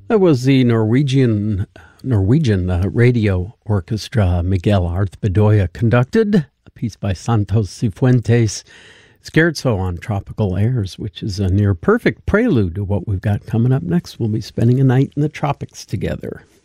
That was the Norwegian Radio Orchestra Miguel Arth Bedoya conducted, a piece by Santos Cifuentes, Scherzo on Tropical Airs, which is a near perfect prelude to what we've got coming up next. We'll be spending a night in the tropics together.